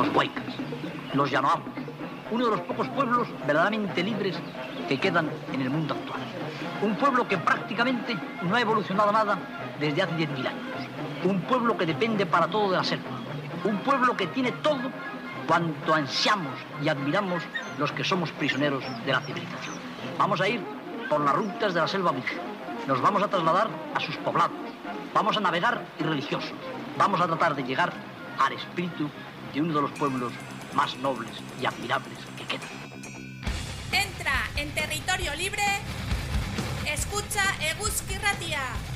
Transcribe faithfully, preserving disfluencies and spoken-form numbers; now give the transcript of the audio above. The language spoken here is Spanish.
los huaycas, los yanoamos, uno de los pocos pueblos verdaderamente libres que quedan en el mundo actual. Un pueblo que prácticamente no ha evolucionado nada desde hace diez mil años. Un pueblo que depende para todo de la selva. Un pueblo que tiene todo cuanto ansiamos y admiramos los que somos prisioneros de la civilización. Vamos a ir por las rutas de la selva virgen. Nos vamos a trasladar a sus poblados. Vamos a navegar irreligiosos. Vamos a tratar de llegar al espíritu de uno de los pueblos más nobles y admirables que quedan. Entra en territorio libre, escucha Eguzki Ratia.